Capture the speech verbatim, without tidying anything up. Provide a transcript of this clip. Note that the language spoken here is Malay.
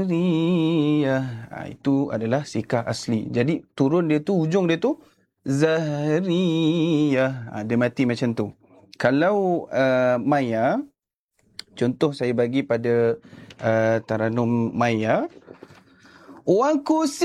Ha, itu adalah sikah asli. Jadi turun dia tu, hujung dia tu Zahriyah. Ha, dia mati macam tu. Kalau uh, Maya, contoh saya bagi pada uh, Taranum Maya, Wangku